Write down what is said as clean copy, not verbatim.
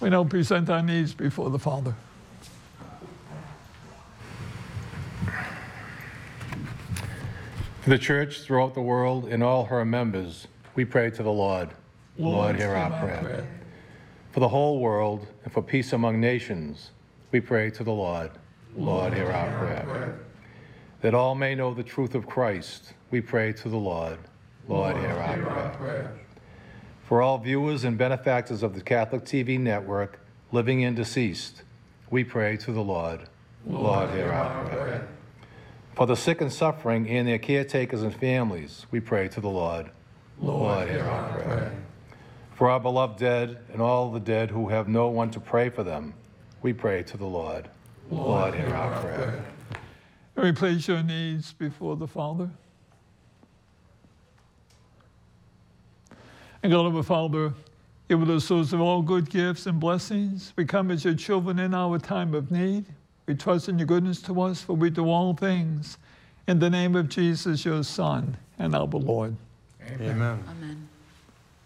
We now present our needs before the Father. For the church throughout the world and all her members, we pray to the Lord. Lord, hear our prayer. For the whole world and for peace among nations, we pray to the Lord. Lord, hear our prayer. That all may know the truth of Christ, we pray to the Lord. Lord, hear our prayer. For all viewers and benefactors of the Catholic TV network, living and deceased, we pray to the Lord. Lord, hear our prayer. For the sick and suffering and their caretakers and families, we pray to the Lord. Lord, hear our prayer. For our beloved dead and all the dead who have no one to pray for them, we pray to the Lord. Lord, hear our prayer. And we place your needs before the Father. And God, our Father, you are the source of all good gifts and blessings. We come as your children in our time of need. We trust in your goodness to us, for we do all things in the name of Jesus, your Son, and our Lord. Amen. Amen.